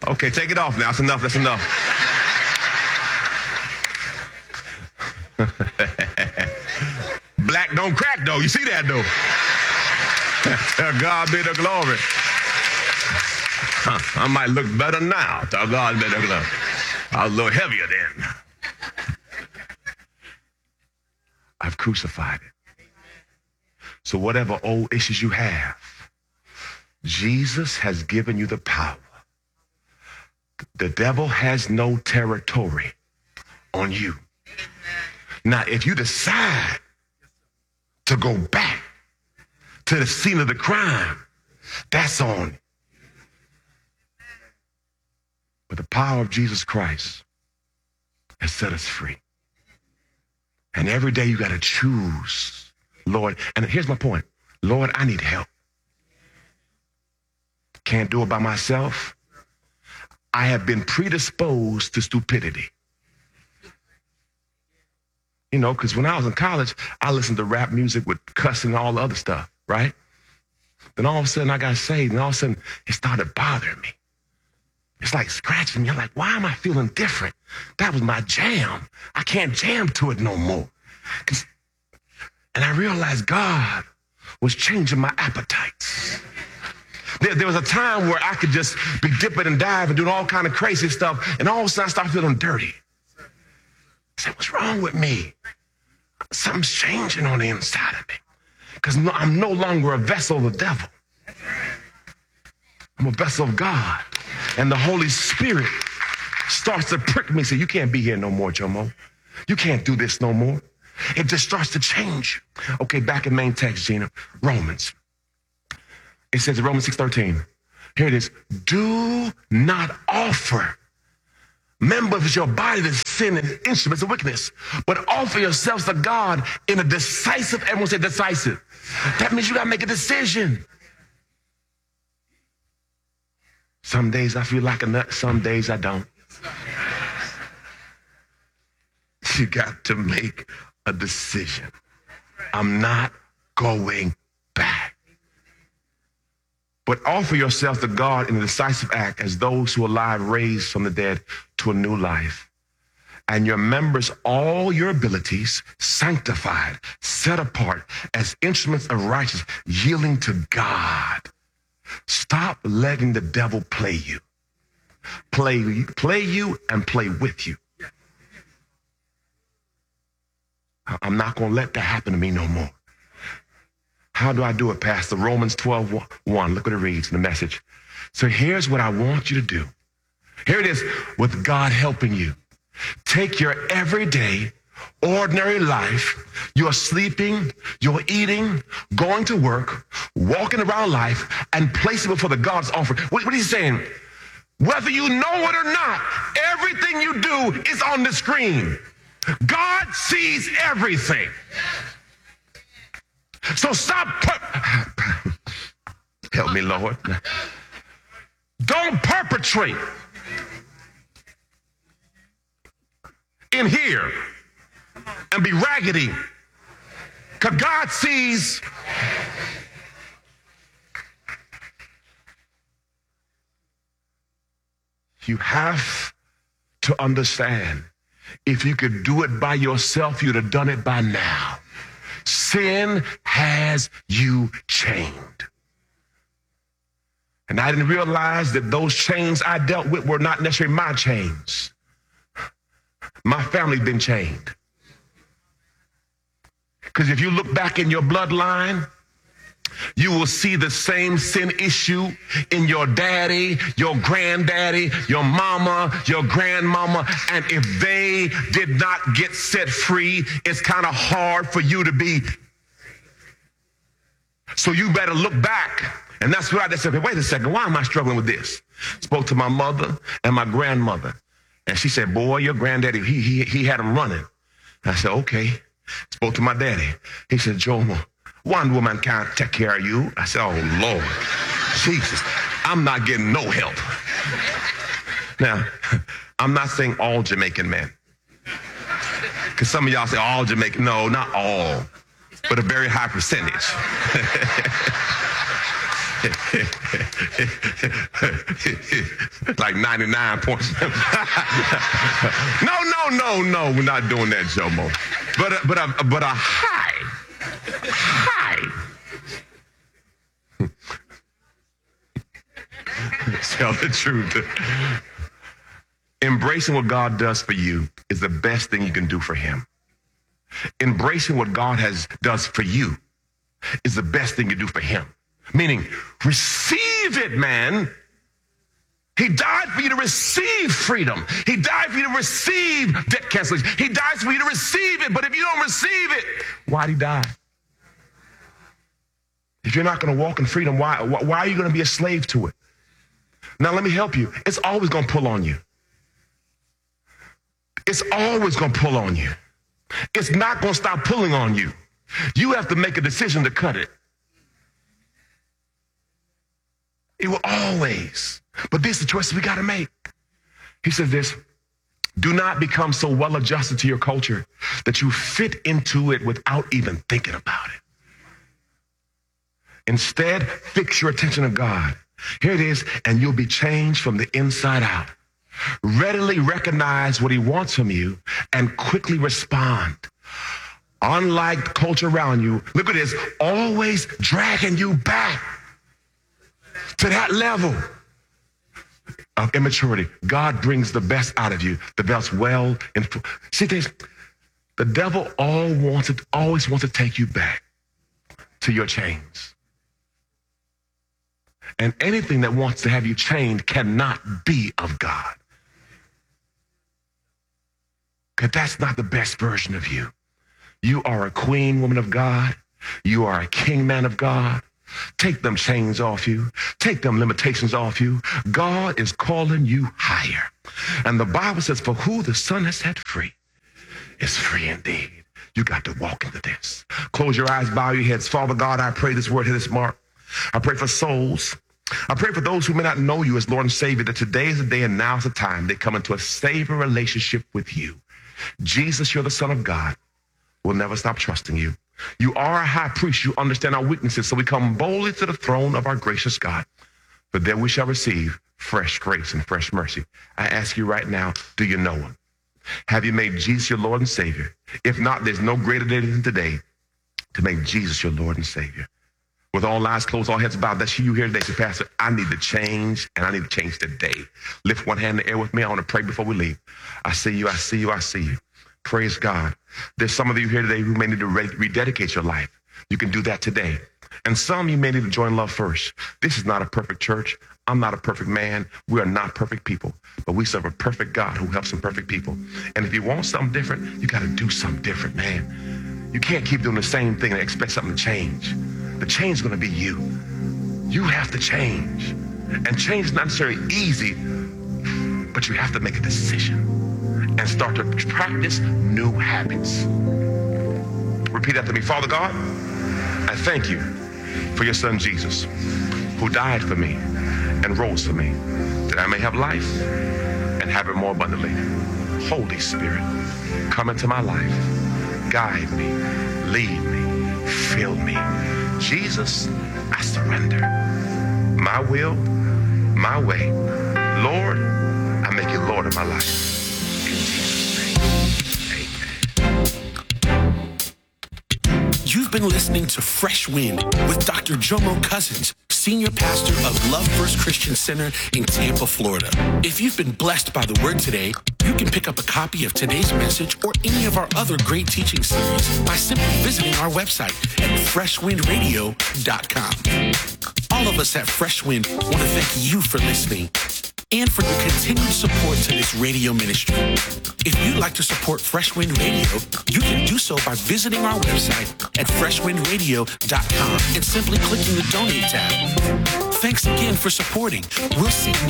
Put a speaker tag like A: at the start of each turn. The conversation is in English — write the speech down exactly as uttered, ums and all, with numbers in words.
A: Okay, take it off now. That's enough. That's enough. Black don't crack, though. You see that, though? To God be the glory. Huh, I might look better now. To God be the glory. I was a little heavier then. I've crucified it. So whatever old issues you have, Jesus has given you the power. The devil has no territory on you. Now, if you decide to go back to the scene of the crime, that's on you. But the power of Jesus Christ has set us free. And every day you got to choose, Lord. And here's my point. Lord, I need help. Can't do it by myself. I have been predisposed to stupidity. You know, because when I was in college, I listened to rap music with cussing and all the other stuff, right? Then all of a sudden I got saved, and all of a sudden it started bothering me. It's like scratching me. I'm like, why am I feeling different? That was my jam. I can't jam to it no more. And I realized God was changing my appetites. There, there was a time where I could just be dipping and diving and doing all kind of crazy stuff, and all of a sudden I started feeling dirty. I said, what's wrong with me? Something's changing on the inside of me, because no, I'm no longer a vessel of the devil. I'm a vessel of God. And the Holy Spirit starts to prick me and say, you can't be here no more, Jomo. You can't do this no more. It just starts to change. Okay, back in main text, Gina, Romans. It says in Romans six thirteen, here it is. Do not offer members of your body to sin and instruments of wickedness, but offer yourselves to God in a decisive, everyone say decisive. That means you got to make a decision. Some days I feel like a nut, some days I don't. You got to make a decision. I'm not going back. But offer yourself to God in a decisive act as those who are alive raised from the dead to a new life. And your members, all your abilities, sanctified, set apart as instruments of righteousness, yielding to God. Stop letting the devil play you. Play, play you and play with you. I'm not going to let that happen to me no more. How do I do it, Pastor? Romans twelve one. Look what it reads in the Message. So here's what I want you to do. Here it is, with God helping you. Take your everyday, ordinary life, you're sleeping, you're eating, going to work, walking around life, and place it before the God's offering. What, what is he saying? Whether you know it or not, everything you do is on the screen. God sees everything. So stop. Per- Help me, Lord. Don't perpetrate in here and be raggedy, because God sees. You have to understand, if you could do it by yourself, you'd have done it by now. Sin has you chained. And I didn't realize that those chains I dealt with were not necessarily my chains. My family's been chained. Because if you look back in your bloodline, you will see the same sin issue in your daddy, your granddaddy, your mama, your grandmama. And if they did not get set free, it's kind of hard for you to be. So you better look back. And that's what I just said, wait a second, why am I struggling with this? Spoke to my mother and my grandmother. And she said, boy, your granddaddy, he, he, he had him running. I said, okay. Spoke to my daddy. He said, Jomo, one woman can't take care of you. I said, oh, Lord, Jesus, I'm not getting no help. Now, I'm not saying all Jamaican men. Because some of y'all say all Jamaican. No, not all, but a very high percentage. Like ninety-nine points. no, no, no, no, we're not doing that, Jomo. But, a, but, a, but a high, high. Tell the truth. Embracing what God does for you is the best thing you can do for him. Embracing what God has does for you is the best thing you do for him. Meaning, receive it, man. He died for you to receive freedom. He died for you to receive debt cancellation. He died for you to receive it. But if you don't receive it, why'd he die? If you're not going to walk in freedom, why, why are you going to be a slave to it? Now, let me help you. It's always going to pull on you. It's always going to pull on you. It's not going to stop pulling on you. You have to make a decision to cut it. It will always. But these are the choices we got to make. He says this, do not become so well adjusted to your culture that you fit into it without even thinking about it. Instead, fix your attention on God. Here it is, and you'll be changed from the inside out. Readily recognize what he wants from you and quickly respond. Unlike the culture around you, look at this, always dragging you back to that level of immaturity. God brings the best out of you, the best well. In, see this, the devil all wants to, always wants to take you back to your chains. And anything that wants to have you chained cannot be of God. Because that's not the best version of you. You are a queen woman of God. You are a king man of God. Take them chains off you. Take them limitations off you. God is calling you higher. And the Bible says, for who the Son has set free is free indeed. You got to walk into this. Close your eyes, bow your heads. Father God, I pray this word hit this mark. I pray for souls. I pray for those who may not know you as Lord and Savior, that today is the day and now is the time they come into a saving relationship with you. Jesus, you're the Son of God. We'll never stop trusting you. You are a high priest. You understand our weaknesses, so we come boldly to the throne of our gracious God. But then we shall receive fresh grace and fresh mercy. I ask you right now, do you know him? Have you made Jesus your Lord and Savior? If not, there's no greater day than today to make Jesus your Lord and Savior. With all eyes closed, all heads bowed, that's you here today. Say, Pastor, I need to change, and I need to change today. Lift one hand in the air with me. I want to pray before we leave. I see you, I see you, I see you. Praise God. There's some of you here today who may need to re- rededicate your life. You can do that today. And some you may need to join Love First. This is not a perfect church. I'm not a perfect man. We are not perfect people. But we serve a perfect God who helps imperfect people. And if you want something different, you got to do something different, man. You can't keep doing the same thing and expect something to change. The change is going to be you. You have to change. And change is not necessarily easy, but you have to make a decision and start to practice new habits. Repeat after me. Father God, I thank you for your son Jesus, who died for me and rose for me, that I may have life and have it more abundantly. Holy Spirit, come into my life. Guide me, lead me, fill me. Jesus, I surrender my will, my way. Lord, I make you Lord of my life. In Jesus' name, amen.
B: You've been listening to Fresh Wind with Doctor Jomo Cousins, Senior Pastor of Love First Christian Center in Tampa, Florida. If you've been blessed by the word today, you can pick up a copy of today's message or any of our other great teaching series by simply visiting our website at fresh wind radio dot com. All of us at Fresh Wind want to thank you for listening and for your continued support to this radio ministry. If you'd like to support Fresh Wind Radio, you can do so by visiting our website at fresh wind radio dot com and simply clicking the Donate tab. Thanks again for supporting. We'll see you